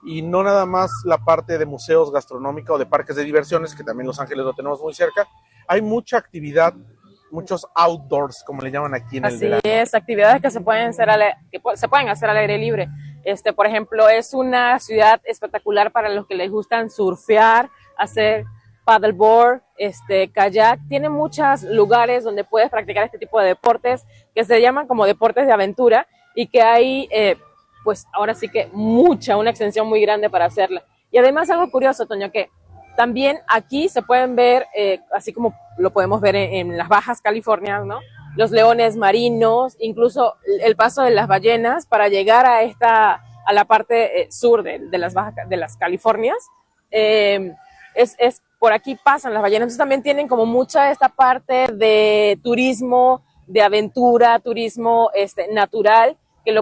y no nada más la parte de museos, gastronómica o de parques de diversiones, que también Los Ángeles lo tenemos muy cerca. Hay mucha actividad, muchos outdoors, como le llaman aquí en el verano. Así es, actividades que se pueden hacer al aire libre. Por ejemplo, es una ciudad espectacular para los que les gustan surfear, hacer paddleboard, kayak. Tiene muchos lugares donde puedes practicar este tipo de deportes que se llaman como deportes de aventura y que hay, pues ahora sí que una extensión muy grande para hacerla. Y además algo curioso, Toño, que también aquí se pueden ver, así como lo podemos ver en las Bajas California, ¿no? Los leones marinos, incluso el paso de las ballenas para llegar a la parte sur de las Californias. Por aquí pasan las ballenas. Entonces también tienen como mucha esta parte de turismo, de aventura, turismo natural, que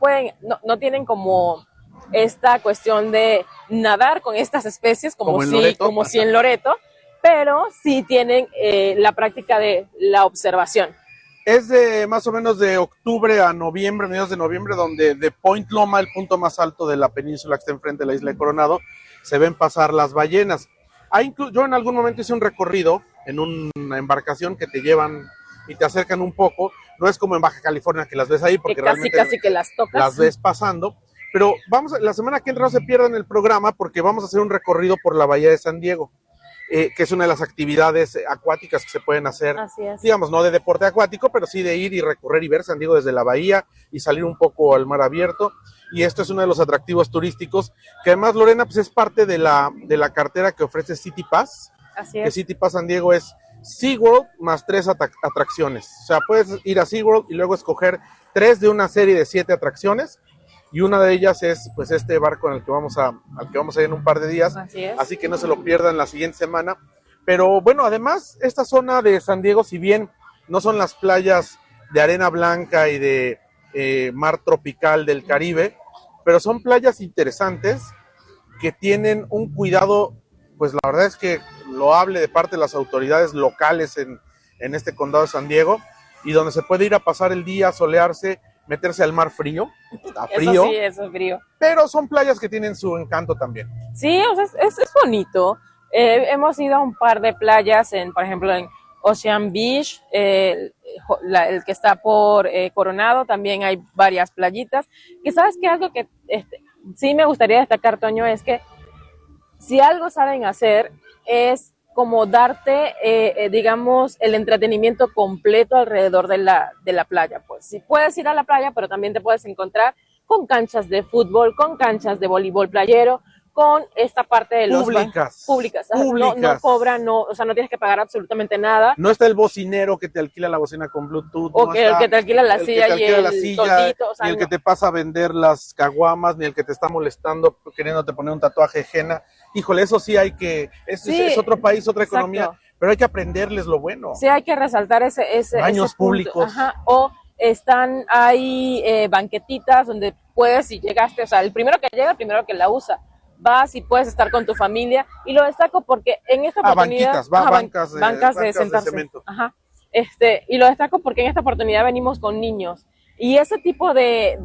no tienen como esta cuestión de nadar con estas especies como si en Loreto, pero sí tienen la práctica de la observación. Es de más o menos de octubre a noviembre, mediados de noviembre, donde de Point Loma, el punto más alto de la península que está enfrente de la isla de Coronado, se ven pasar las ballenas. Yo en algún momento hice un recorrido en una embarcación que te llevan y te acercan un poco. No es como en Baja California que las ves ahí, porque casi que las tocas. Las ves pasando. Pero la semana que entra no se pierdan el programa porque vamos a hacer un recorrido por la Bahía de San Diego, que es una de las actividades acuáticas que se pueden hacer, digamos, no de deporte acuático, pero sí de ir y recorrer y ver San Diego desde la bahía y salir un poco al mar abierto. Y esto es uno de los atractivos turísticos, que además, Lorena, pues es parte de la cartera que ofrece City Pass. Así es. Que City Pass San Diego es SeaWorld más 3 atracciones. O sea, puedes ir a SeaWorld y luego escoger 3 de una serie de 7 atracciones. Y una de ellas es pues este barco al que vamos a ir en un par de días. Así que no se lo pierdan la siguiente semana. Pero bueno, además, esta zona de San Diego, si bien no son las playas de arena blanca y de mar tropical del Caribe, pero son playas interesantes que tienen un cuidado, pues la verdad es que loable de parte de las autoridades locales en este condado de San Diego, y donde se puede ir a pasar el día, solearse, meterse al mar frío. Está frío. Eso sí, eso es frío. Pero son playas que tienen su encanto también. Sí, o sea, es bonito. Hemos ido a un par de playas, por ejemplo, en Ocean Beach, el que está por Coronado, también hay varias playitas. Que sabes que algo que sí me gustaría destacar, Toño, es que si algo saben hacer es como darte, digamos, el entretenimiento completo alrededor de la playa. Pues si puedes ir a la playa, pero también te puedes encontrar con canchas de fútbol, con canchas de voleibol playero, con esta parte de los públicas. No cobran, o sea, no tienes que pagar absolutamente nada. No está el bocinero que te alquila la bocina con Bluetooth. O que el que te alquila la silla y el todito, ni el que te pasa a vender las caguamas, ni el que te está molestando queriéndote poner un tatuaje de henna. Híjole, eso sí hay que, es otro país, otra economía, pero hay que aprenderles lo bueno. Sí, hay que resaltar baños públicos. O hay banquetitas donde puedes, si llegaste, o sea, el primero que llega, el primero que la usa. Vas y puedes estar con tu familia, y lo destaco porque en esta oportunidad bancas de cemento. Y lo destaco porque en esta oportunidad venimos con niños, y ese tipo de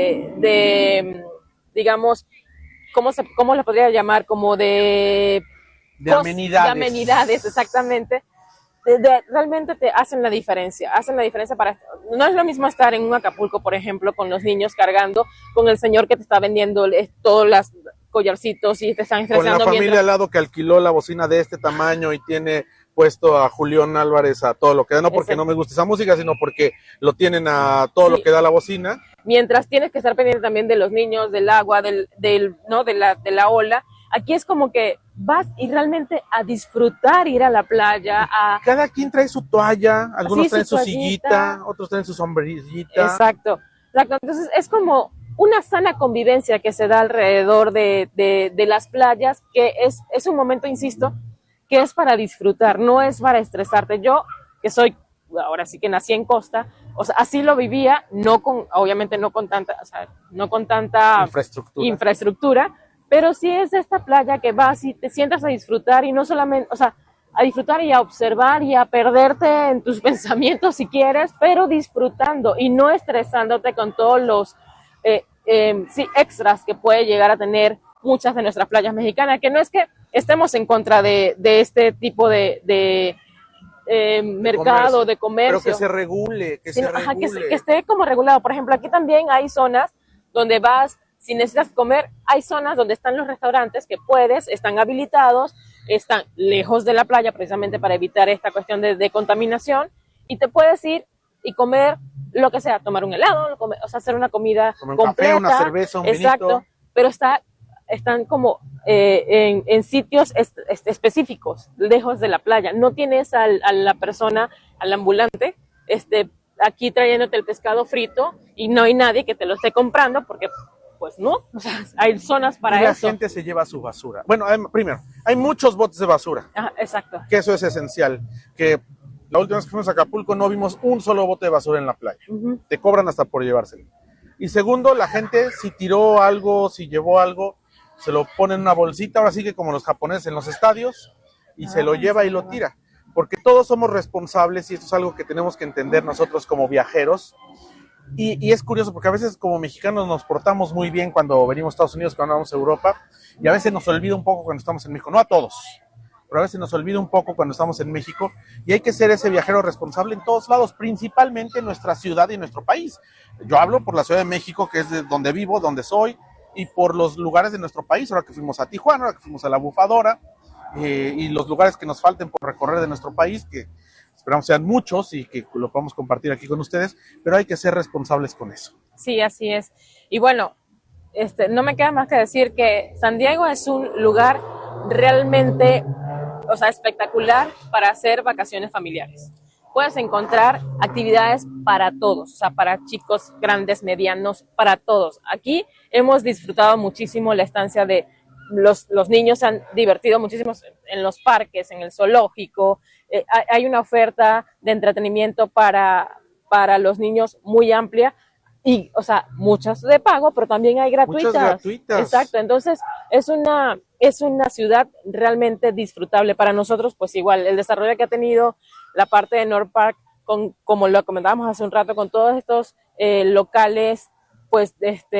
digamos, ¿cómo lo podría llamar? Como de amenidades, exactamente. Realmente te hacen la diferencia no es lo mismo estar en un Acapulco, por ejemplo, con los niños cargando, con el señor que te está vendiendo todos los collarcitos y te están estresando. Con la familia al lado que alquiló la bocina de este tamaño y tiene puesto a Julián Álvarez a todo lo que da, no porque no me guste esa música, sino porque lo tienen a todo lo que da la bocina. Mientras tienes que estar pendiente también de los niños, del agua, de la ola. Aquí es como que vas y realmente a disfrutar, ir a la playa. Cada quien trae su toalla, algunos traen su sillita, otros traen su sombrillita. Exacto. Entonces es como una sana convivencia que se da alrededor de las playas, que es un momento, insisto, que es para disfrutar, no es para estresarte. Yo, que ahora sí que nací en costa, o sea, así lo vivía, obviamente no con tanta infraestructura, pero sí es esta playa que vas y te sientas a disfrutar, y no solamente, o sea, a disfrutar y a observar y a perderte en tus pensamientos si quieres, pero disfrutando y no estresándote con todos los extras que puede llegar a tener muchas de nuestras playas mexicanas, que no es que estemos en contra de este tipo de mercado, de comercio. Pero que se regule, que sino, se regule. que esté como regulado. Por ejemplo, aquí también hay zonas donde vas, si necesitas comer, hay zonas donde están los restaurantes que están habilitados, están lejos de la playa precisamente para evitar esta cuestión de contaminación, y te puedes ir y comer lo que sea, tomar un helado, o sea, hacer una comida Comer un completa. café, una cerveza, un exacto, vinito. pero están como en sitios específicos, lejos de la playa. No tienes a la persona, al ambulante, aquí trayéndote el pescado frito y no hay nadie que te lo esté comprando porque, pues no, o sea, hay zonas para y la eso. gente se lleva su basura. Bueno, primero, hay muchos botes de basura. Ajá, exacto. Que eso es esencial. Que la última vez que fuimos a Acapulco no vimos un solo bote de basura en la playa. Uh-huh. Te cobran hasta por llevárselo. Y segundo, la gente si tiró algo, si llevó algo, se lo pone en una bolsita, ahora sí que como los japoneses en los estadios, y se lo lleva y lo tira. Porque todos somos responsables y esto es algo que tenemos que entender nosotros como viajeros. Y es curioso porque a veces como mexicanos nos portamos muy bien cuando venimos a Estados Unidos, cuando vamos a Europa, y a veces nos olvida un poco cuando estamos en México. No a todos, pero a veces nos olvida un poco cuando estamos en México, y hay que ser ese viajero responsable en todos lados, principalmente en nuestra ciudad y en nuestro país. Yo hablo por la Ciudad de México, que es de donde vivo, donde soy, y por los lugares de nuestro país, ahora que fuimos a Tijuana, ahora que fuimos a La Bufadora, y los lugares que nos falten por recorrer de nuestro país, que esperamos sean muchos y que lo podamos compartir aquí con ustedes, pero hay que ser responsables con eso. Sí, así es. Y bueno, no me queda más que decir que San Diego es un lugar realmente, o sea, espectacular para hacer vacaciones familiares. Puedes encontrar actividades para todos, o sea, para chicos, grandes, medianos, para todos. Aquí hemos disfrutado muchísimo la estancia de los niños, se han divertido muchísimo en los parques, en el zoológico. Hay una oferta de entretenimiento para los niños muy amplia y, o sea, muchas de pago, pero también hay gratuitas. Muchas gratuitas. Exacto, entonces es una ciudad realmente disfrutable para nosotros, pues igual el desarrollo que ha tenido la parte de North Park, como lo comentábamos hace un rato, con todos estos locales, pues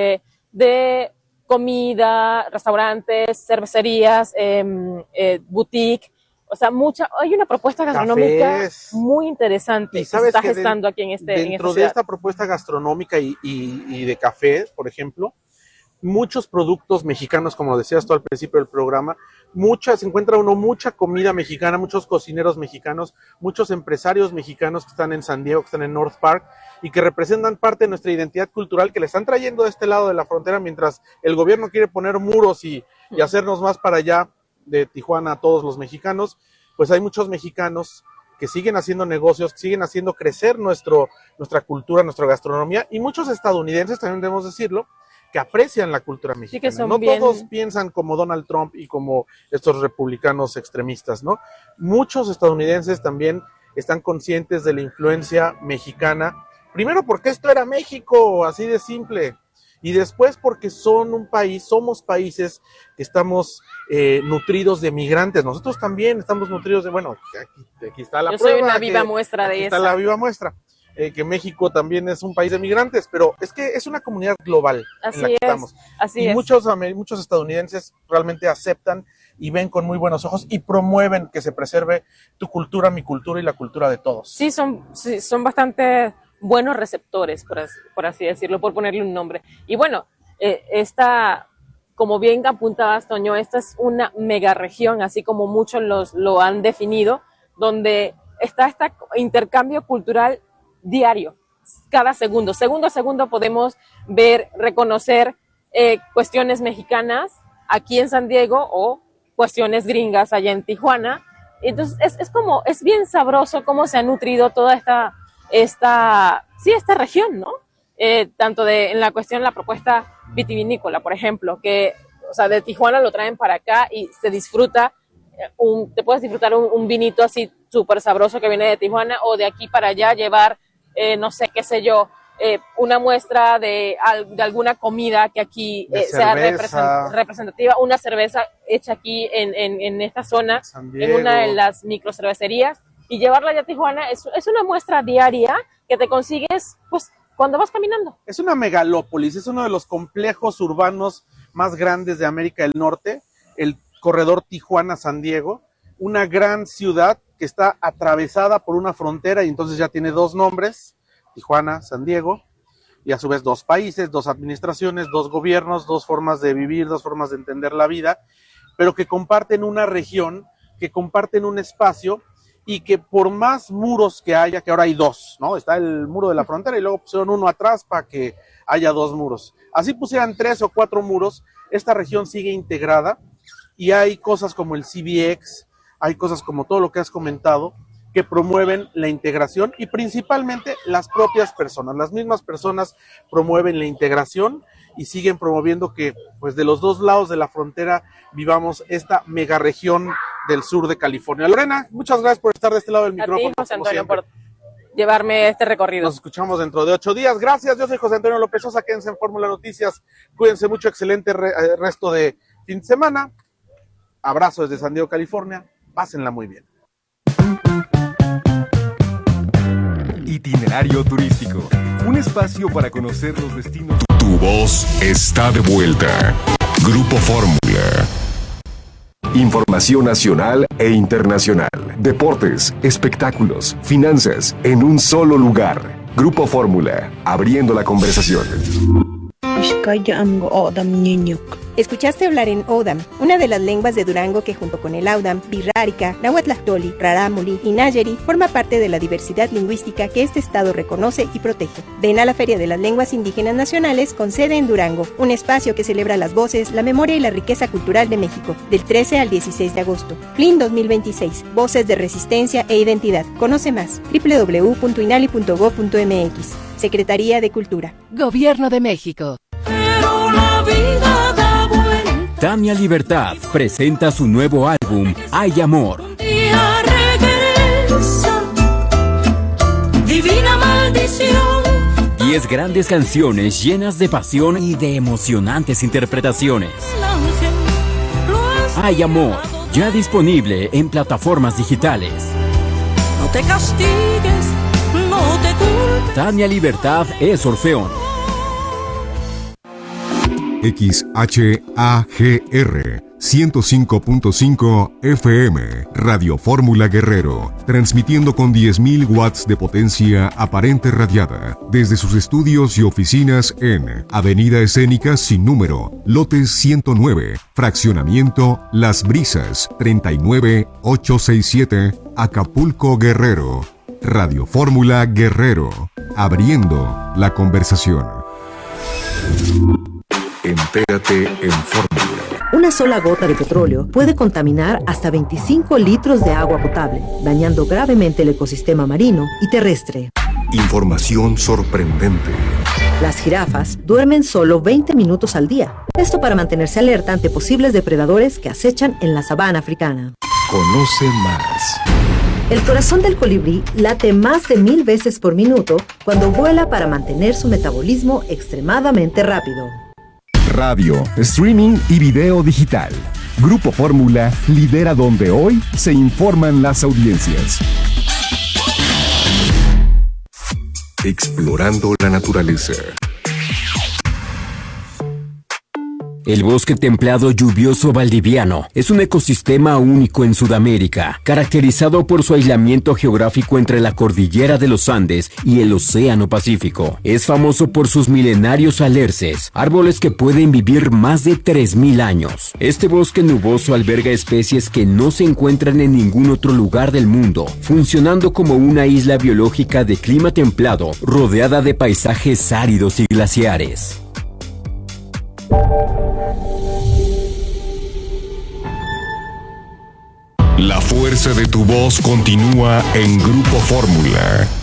de comida, restaurantes, cervecerías, boutique, o sea, hay una propuesta gastronómica Cafés. Muy interesante que se está gestando aquí en dentro de esta propuesta gastronómica y de café, por ejemplo, muchos productos mexicanos, como decías tú al principio del programa, se encuentra uno mucha comida mexicana, muchos cocineros mexicanos, muchos empresarios mexicanos que están en San Diego, que están en North Park y que representan parte de nuestra identidad cultural, que le están trayendo de este lado de la frontera, mientras el gobierno quiere poner muros y hacernos más para allá de Tijuana a todos los mexicanos. Pues hay muchos mexicanos que siguen haciendo negocios, que siguen haciendo crecer nuestra cultura, nuestra gastronomía, y muchos estadounidenses, también debemos decirlo, que aprecian la cultura mexicana. Sí, no todos piensan como Donald Trump y como estos republicanos extremistas, ¿no? Muchos estadounidenses también están conscientes de la influencia mexicana, primero porque esto era México, así de simple, y después porque somos países que estamos nutridos de migrantes. Nosotros también estamos nutridos aquí está la prueba. Yo soy una viva muestra de eso. Está la viva muestra. Que México también es un país de migrantes, pero es que es una comunidad global en la que estamos. Así es. Muchos estadounidenses realmente aceptan y ven con muy buenos ojos y promueven que se preserve tu cultura, mi cultura y la cultura de todos. Sí, son bastante buenos receptores, por así decirlo, por ponerle un nombre. Y bueno, como bien apuntabas, Toño, esta es una mega región, así como muchos lo han definido, donde está este intercambio cultural diario, cada segundo a segundo podemos ver, reconocer cuestiones mexicanas aquí en San Diego o cuestiones gringas allá en Tijuana. Entonces es bien sabroso cómo se ha nutrido toda esta región, ¿no? Tanto en la cuestión, la propuesta vitivinícola, por ejemplo, que, o sea, de Tijuana lo traen para acá y se disfruta, te puedes disfrutar un vinito así súper sabroso que viene de Tijuana, o de aquí para allá llevar no sé, qué sé yo, una muestra de alguna comida que aquí sea representativa, una cerveza hecha aquí en esta zona, en una de las microcervecerías, y llevarla allá a Tijuana es una muestra diaria que te consigues pues cuando vas caminando. Es una megalópolis, es uno de los complejos urbanos más grandes de América del Norte, el corredor Tijuana-San Diego, una gran ciudad que está atravesada por una frontera y entonces ya tiene dos nombres, Tijuana, San Diego, y a su vez dos países, dos administraciones, dos gobiernos, dos formas de vivir, dos formas de entender la vida, pero que comparten una región, que comparten un espacio y que por más muros que haya, que ahora hay dos, ¿no? Está el muro de la frontera y luego pusieron uno atrás para que haya dos muros. Así pusieran 3 o 4 muros, esta región sigue integrada y hay cosas como el CBX, hay cosas como todo lo que has comentado, que promueven la integración y principalmente las propias personas. Las mismas personas promueven la integración y siguen promoviendo que pues de los dos lados de la frontera vivamos esta mega región del sur de California. Lorena, muchas gracias por estar de este lado del micrófono. A ti, José Antonio, por llevarme este recorrido. Nos escuchamos dentro de 8 días. Gracias, yo soy José Antonio López Sosa, quédense en Fórmula Noticias. Cuídense mucho, excelente resto de fin de semana. Abrazo desde San Diego, California. Pásenla muy bien. Itinerario turístico, un espacio para conocer los destinos. Tu voz está de vuelta. Grupo Fórmula. Información nacional e internacional. Deportes, espectáculos, finanzas, en un solo lugar. Grupo Fórmula, abriendo la conversación. Escuchaste hablar en Odam, una de las lenguas de Durango que junto con el Audam, Birrárica, Nahuatlactoli, Rarámuri y Nayeri forma parte de la diversidad lingüística que este estado reconoce y protege. Ven a la Feria de las Lenguas Indígenas Nacionales con sede en Durango, un espacio que celebra las voces, la memoria y la riqueza cultural de México, del 13 al 16 de agosto. FLIN 2026, Voces de Resistencia e Identidad. Conoce más, www.inali.gov.mx. Secretaría de Cultura. Gobierno de México. Pero la vida da vuelta. Tania Libertad presenta su nuevo álbum, Hay Amor. Un día regresa, divina maldición. 10 grandes canciones llenas de pasión y de emocionantes interpretaciones. El ángel lo has Hay Amor, ya disponible en plataformas digitales. No te castigues, no te culpes. Tania Libertad es Orfeón. XHAGR 105.5 FM, Radio Fórmula Guerrero, transmitiendo con 10.000 watts de potencia aparente radiada desde sus estudios y oficinas en Avenida Escénica sin número, lote 109, fraccionamiento Las Brisas, 39867, Acapulco, Guerrero. Radio Fórmula Guerrero, abriendo la conversación. Entérate en Fórmula. Una sola gota de petróleo puede contaminar hasta 25 litros de agua potable, dañando gravemente el ecosistema marino y terrestre. Información sorprendente. Las jirafas duermen solo 20 minutos al día. Esto para mantenerse alerta ante posibles depredadores que acechan en la sabana africana. Conoce más. El corazón del colibrí late más de 1000 veces por minuto cuando vuela para mantener su metabolismo extremadamente rápido. Radio, streaming y video digital. Grupo Fórmula lidera donde hoy se informan las audiencias. Explorando la naturaleza. El bosque templado lluvioso valdiviano es un ecosistema único en Sudamérica, caracterizado por su aislamiento geográfico entre la cordillera de los Andes y el Océano Pacífico. Es famoso por sus milenarios alerces, árboles que pueden vivir más de 3000 años. Este bosque nuboso alberga especies que no se encuentran en ningún otro lugar del mundo, funcionando como una isla biológica de clima templado, rodeada de paisajes áridos y glaciares. La fuerza de tu voz continúa en Grupo Fórmula.